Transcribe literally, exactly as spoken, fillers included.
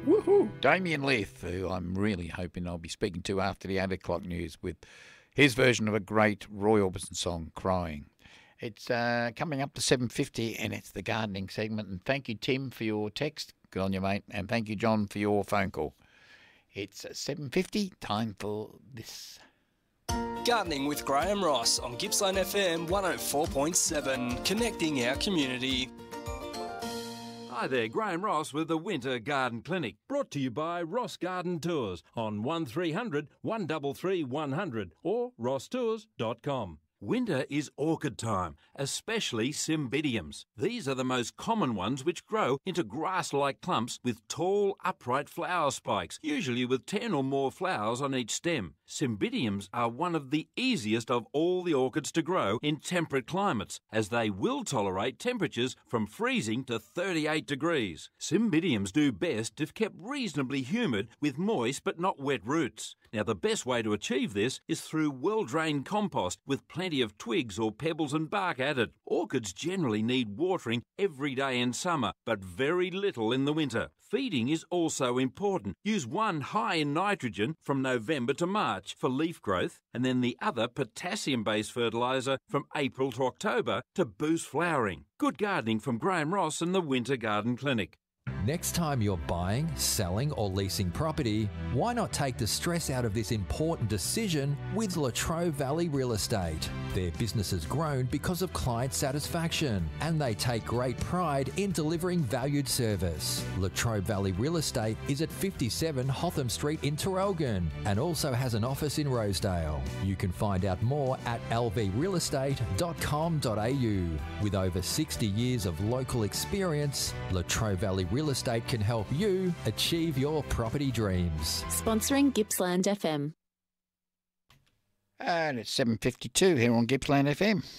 Woohoo! Damien Leith, who I'm really hoping I'll be speaking to after the eight o'clock news with his version of a great Roy Orbison song, Crying. It's uh, coming up to seven fifty and it's the gardening segment. And thank you, Tim, for your text. Good on you, mate. And thank you, John, for your phone call. It's seven fifty, time for this. Gardening with Graham Ross on Gippsland F M one oh four point seven, connecting our community. Hi there, Graham Ross with the Winter Garden Clinic, brought to you by Ross Garden Tours on one three hundred, one three three, one hundred or ross tours dot com. Winter is orchid time, especially cymbidiums. These are the most common ones, which grow into grass-like clumps with tall, upright flower spikes, usually with ten or more flowers on each stem. Cymbidiums are one of the easiest of all the orchids to grow in temperate climates, as they will tolerate temperatures from freezing to thirty-eight degrees. Cymbidiums do best if kept reasonably humid with moist but not wet roots. Now, the best way to achieve this is through well-drained compost with plenty of twigs or pebbles and bark added. Orchids generally need watering every day in summer, but very little in the winter. Feeding is also important. Use one high in nitrogen from November to March for leaf growth, and then the other potassium-based fertiliser from April to October to boost flowering. Good gardening from Graham Ross and the Winter Garden Clinic. Next time you're buying, selling or leasing property, why not take the stress out of this important decision with Latrobe Valley Real Estate? Their business has grown because of client satisfaction, and they take great pride in delivering valued service. Latrobe Valley Real Estate is at fifty-seven Hotham Street in Traralgon and also has an office in Rosedale. You can find out more at l v real estate dot com dot a u. With over sixty years of local experience, Latrobe Valley Real Estate can help you achieve your property dreams. Sponsoring Gippsland F M. And it's seven fifty-two here on Gippsland F M.